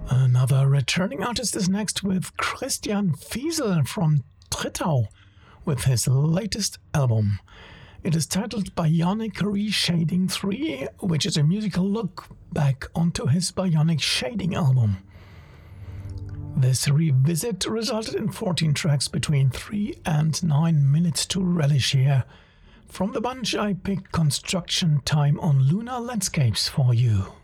Another returning artist is next with Christian Fiesel from Trittau with his latest album. It is titled Bionic Reshading 3, which is a musical look back onto his Bionic Shading album. This revisit resulted in 14 tracks between 3 and 9 minutes to relish here. From the bunch I picked Construction Time on Lunar Landscapes for you.